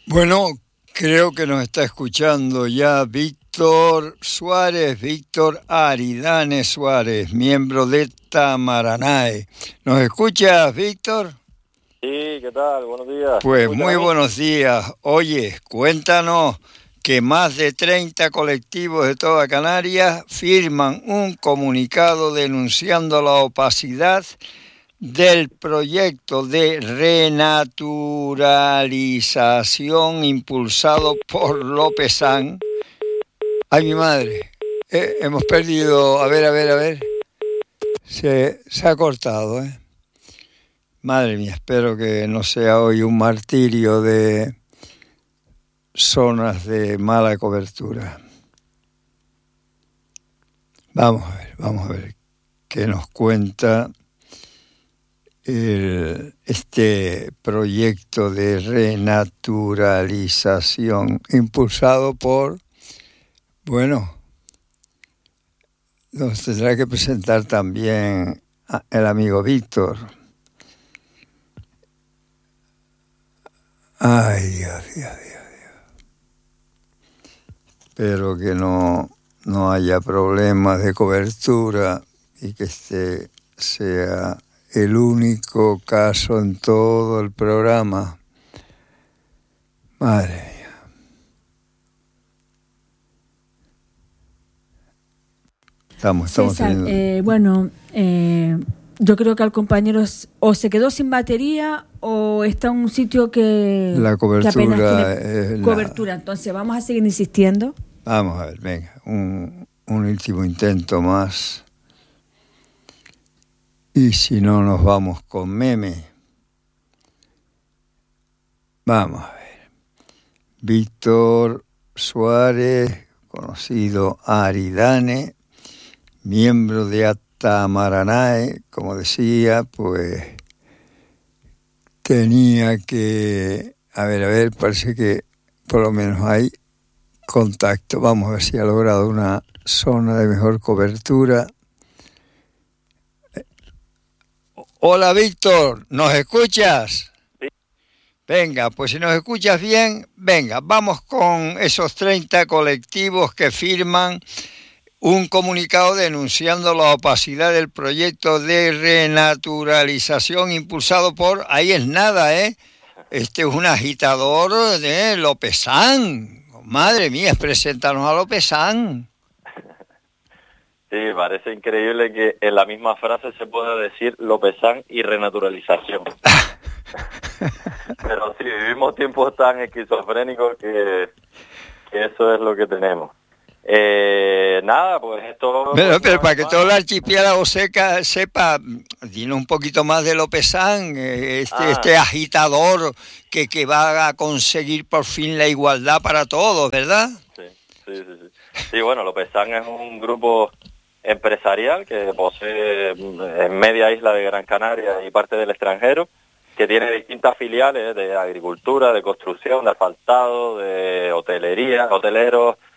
Bueno, creo que nos está escuchando ya Víctor Suárez, Víctor Aridane Suárez, miembro de Tamaranae. ¿Nos escuchas, Víctor? Sí, ¿qué tal? Buenos días. Pues muy buenos días. Oye, cuéntanos que más de 30 colectivos de toda Canarias firman un comunicado denunciando la opacidad del proyecto de renaturalización impulsado por López San. ¡Ay, mi madre! Hemos perdido... A ver. Se ha cortado, ¿eh? Madre mía, espero que no sea hoy un martirio de zonas de mala cobertura. Vamos a ver qué nos cuenta este proyecto de renaturalización impulsado por, bueno, nos tendrá que presentar también el amigo Víctor. Ay, Dios. Espero que no haya problemas de cobertura y que este sea el único caso en todo el programa. Madre mía. Estamos César, teniendo... yo creo que al compañero o se quedó sin batería o está en un sitio que, la cobertura, que apenas tiene cobertura. Entonces vamos a seguir insistiendo. Vamos a ver, venga, un último intento más. Y si no, nos vamos con Meme. Vamos a ver. Víctor Suárez, conocido Aridane, miembro de Tamaranae, como decía, pues tenía que... A ver, parece que por lo menos hay contacto. Vamos a ver si ha logrado una zona de mejor cobertura. Hola, Víctor, ¿nos escuchas? Sí. Venga, pues si nos escuchas bien, venga, vamos con esos 30 colectivos que firman un comunicado denunciando la opacidad del proyecto de renaturalización impulsado por, ahí es nada, este es un agitador de López San. Madre mía, preséntanos a López San. Sí, parece increíble que en la misma frase se pueda decir López San y renaturalización. Pero sí, vivimos tiempos tan esquizofrénicos que eso es lo que tenemos. Nada, pues esto... Pero para que todo el archipiélago sepa, dinos un poquito más de López San, este agitador que va a conseguir por fin la igualdad para todos, ¿verdad? Sí. Sí, bueno, López San es un grupo empresarial que posee en media isla de Gran Canaria y parte del extranjero, que tiene distintas filiales de agricultura, de construcción, de asfaltado, de hotelería, hoteleros,